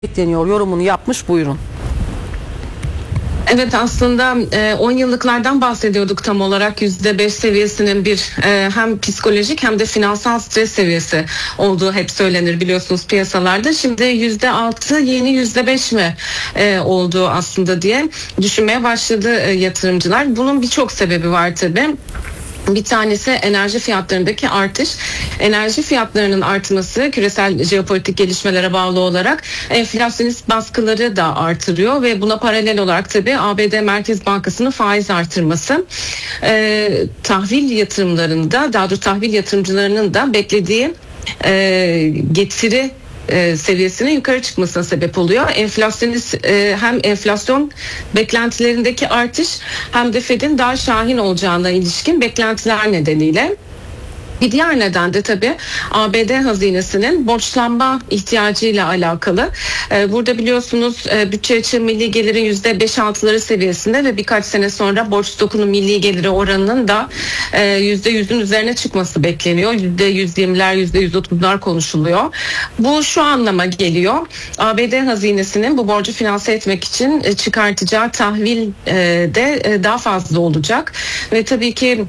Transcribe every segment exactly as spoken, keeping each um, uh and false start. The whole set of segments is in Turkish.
bekleniyor yorumunu yapmış, buyurun. Evet, aslında on yıllıklardan bahsediyorduk tam olarak. yüzde beş seviyesinin bir e, hem psikolojik hem de finansal stres seviyesi olduğu hep söylenir biliyorsunuz piyasalarda. Şimdi yüzde altı yeni yüzde beş mi e, olduğu aslında diye düşünmeye başladı e, yatırımcılar. Bunun birçok sebebi var tabii. Bir tanesi enerji fiyatlarındaki artış. Enerji fiyatlarının artması küresel jeopolitik gelişmelere bağlı olarak enflasyonist baskıları da artırıyor ve buna paralel olarak tabii A B D Merkez Bankası'nın faiz artırması e, tahvil yatırımlarında, daha doğrusu tahvil yatırımcılarının da beklediği e, getiri E, seviyesinin yukarı çıkmasına sebep oluyor. Enflasyonist e, hem enflasyon beklentilerindeki artış hem de Fed'in daha şahin olacağına ilişkin beklentiler nedeniyle. Bir diğer neden de tabii A B D hazinesinin borçlanma ihtiyacıyla alakalı. Ee, burada biliyorsunuz e, bütçe açığı milli gelirin yüzde beş altıları seviyesinde ve birkaç sene sonra borç stokunun milli geliri oranının da e, yüzde yüzün üzerine çıkması bekleniyor. yüzde yüz yirmiler, yüzde yüz otuzlar konuşuluyor. Bu şu anlama geliyor. A B D hazinesinin bu borcu finanse etmek için e, çıkartacağı tahvil e, de e, daha fazla olacak ve tabii ki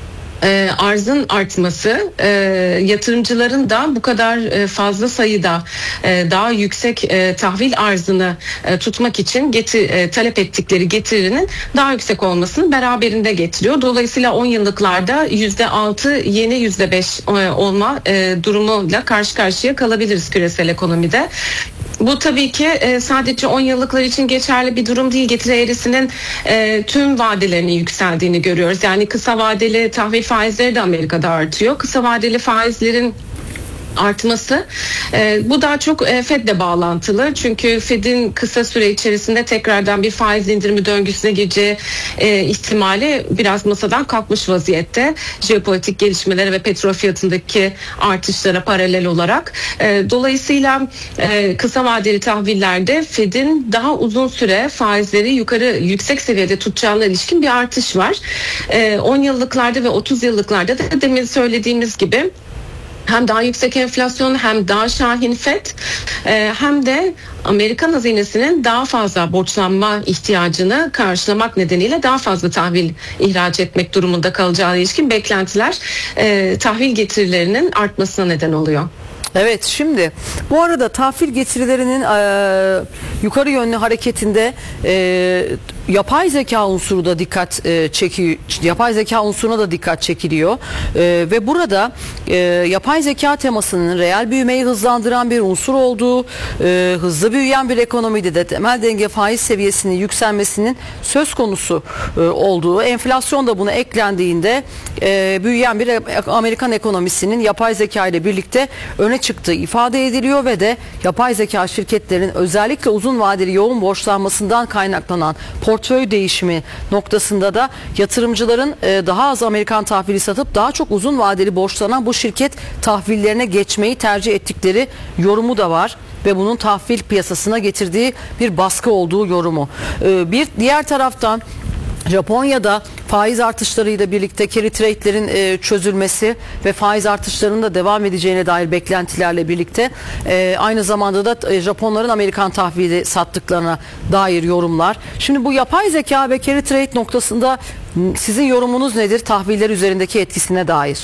E, arzın artması e, yatırımcıların da bu kadar e, fazla sayıda e, daha yüksek e, tahvil arzını e, tutmak için getir, e, talep ettikleri getirinin daha yüksek olmasını beraberinde getiriyor. Dolayısıyla on yıllıklarda yüzde altı yeni yüzde beş e, olma e, durumuyla karşı karşıya kalabiliriz küresel ekonomide. Bu tabii ki e, sadece on yıllıklar için geçerli bir durum değil. Getiri eğrisinin e, tüm vadelerinin yükseldiğini görüyoruz. Yani kısa vadeli tahvil faizleri de Amerika'da artıyor. Kısa vadeli faizlerin artması e, bu daha çok e, Fed'le bağlantılı. Çünkü Fed'in kısa süre içerisinde tekrardan bir faiz indirimi döngüsüne gireceği e, ihtimali biraz masadan kalkmış vaziyette. Jeopolitik gelişmelere ve petrol fiyatındaki artışlara paralel olarak. E, dolayısıyla e, kısa vadeli tahvillerde Fed'in daha uzun süre faizleri yukarı yüksek seviyede tutacağına ilişkin bir artış var. E, on yıllıklarda ve otuz yıllıklarda da demin söylediğimiz gibi hem daha yüksek enflasyon hem daha şahin Fed e, hem de Amerikan hazinesinin daha fazla borçlanma ihtiyacını karşılamak nedeniyle daha fazla tahvil ihraç etmek durumunda kalacağı ilişkin beklentiler e, tahvil getirilerinin artmasına neden oluyor. Evet, şimdi bu arada tahvil getirilerinin e, yukarı yönlü hareketinde e, yapay zeka unsuru da dikkat e, çekiyor. Yapay zeka unsuruna da dikkat çekiliyor. E, ve burada e, yapay zeka temasının reel büyümeyi hızlandıran bir unsur olduğu, e, hızlı büyüyen bir ekonomide de temel denge faiz seviyesinin yükselmesinin söz konusu e, olduğu, enflasyon da buna eklendiğinde e, büyüyen bir Amerikan ekonomisinin yapay zeka ile birlikte öne çıktığı ifade ediliyor ve de yapay zeka şirketlerinin özellikle uzun vadeli yoğun borçlanmasından kaynaklanan portföy değişimi noktasında da yatırımcıların daha az Amerikan tahvili satıp daha çok uzun vadeli borçlanan bu şirket tahvillerine geçmeyi tercih ettikleri yorumu da var ve bunun tahvil piyasasına getirdiği bir baskı olduğu yorumu. Bir diğer taraftan Japonya'da faiz artışlarıyla birlikte carry trade'lerin e, çözülmesi ve faiz artışlarının da devam edeceğine dair beklentilerle birlikte e, aynı zamanda da e, Japonların Amerikan tahvili sattıklarına dair yorumlar. Şimdi bu yapay zeka ve carry trade noktasında sizin yorumunuz nedir tahviller üzerindeki etkisine dair?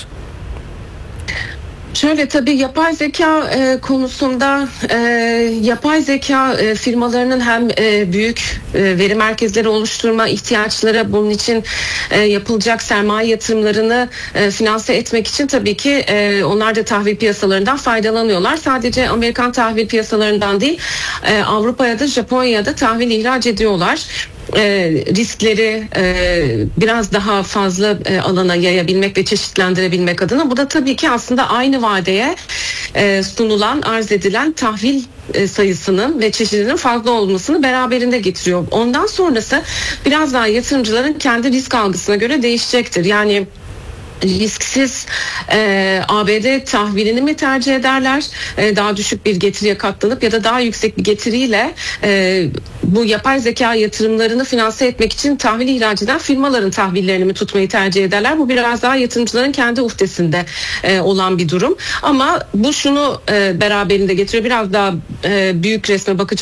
Şöyle, tabii yapay zeka e, konusunda e, yapay zeka e, firmalarının hem e, büyük e, veri merkezleri oluşturma ihtiyaçları, bunun için e, yapılacak sermaye yatırımlarını e, finanse etmek için tabii ki e, onlar da tahvil piyasalarından faydalanıyorlar. Sadece Amerikan tahvil piyasalarından değil, e, Avrupa'ya da Japonya'ya da tahvil ihraç ediyorlar. E, riskleri e, biraz daha fazla e, alana yayabilmek ve çeşitlendirebilmek adına. Bu da tabii ki aslında aynı vadeye e, sunulan, arz edilen tahvil e, sayısının ve çeşidinin fazla olmasını beraberinde getiriyor. Ondan sonrası biraz daha yatırımcıların kendi risk algısına göre değişecektir. Yani risksiz e, A B D tahvilini mi tercih ederler? E, daha düşük bir getiriye katlanıp ya da daha yüksek bir getiriyle e, bu yapay zeka yatırımlarını finanse etmek için tahvil ihraç eden firmaların tahvillerini mi tutmayı tercih ederler? Bu biraz daha yatırımcıların kendi uhdesinde e, olan bir durum. Ama bu şunu e, beraberinde getiriyor. Biraz daha e, büyük resme bakacak